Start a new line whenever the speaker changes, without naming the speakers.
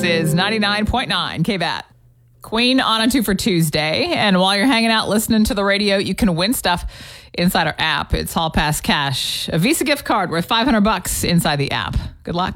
is 99.9 KBAT. Queen on a 2 for Tuesday. And while you're hanging out listening to the radio, you can win stuff inside our app. It's Hall Pass Cash, a Visa gift card worth $500 inside the app. Good luck.